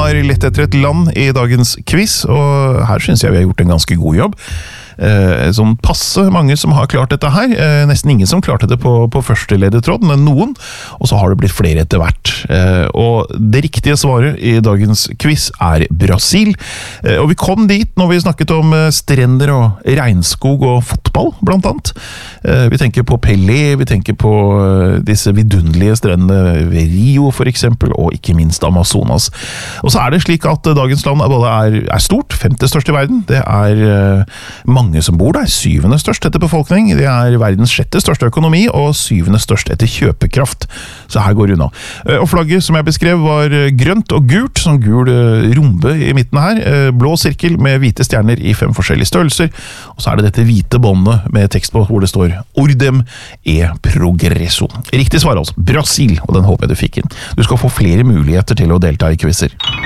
har lett etter et land i dagens quiz, og her synes jeg vi har gjort en ganske god jobb. Sånn passe mange som har klart dette her, nesten ingen som klarte det på første ledetråd, men noen, og så har det blitt flere etter hvert. Og det riktige svaret i dagens quiz er Brasil, og vi kom dit når vi snakket om strender og regnskog og fotball, blant annet. Vi tenker på Pelé, vi tenker på disse vidundelige strendene ved Rio for eksempel, og ikke minst Amazonas. Og så er det slik at dagens land både er stort, 5. største i verden, det er mange som bor der, 7. størst etter befolkning, det er verdens 6. største økonomi, og 7. størst etter kjøpekraft. Så her går det unna. Og flagget som jeg beskrev var grønt og gult, sånn gul rombe i midten her, blå sirkel med hvite stjerner i 5 forskjellige størrelser, og så er det dette hvite båndet med tekst på hvor det står Ordem e Progresso. Riktig svar altså, Brasil, og den håper jeg du fikk inn. Du skal få flere muligheter til å delta i quizzer.